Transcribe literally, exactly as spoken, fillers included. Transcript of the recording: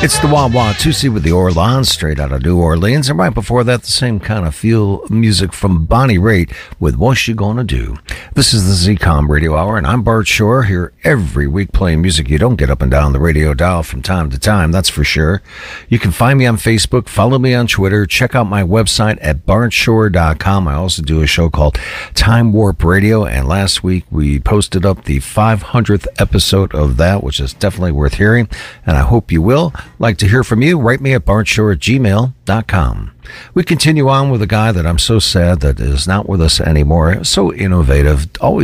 It's the Wah Wah Tusi with the Orleans, straight out of New Orleans. And right before that, the same kind of feel music from Bonnie Raitt with What You Gonna Do. This is the Z COM Radio Hour, and I'm Bart Shore, here every week playing music you don't get up and down the radio dial from time to time, that's for sure. You can find me on Facebook, follow me on Twitter, check out my website at bart shore dot com. I also do a show called Time Warp Radio, and last week we posted up the five hundredth episode of that, which is definitely worth hearing, and I hope you will. Like to hear from you, write me at bart shore at gmail dot com. We continue on with a guy that I'm so sad that is not with us anymore. So innovative, always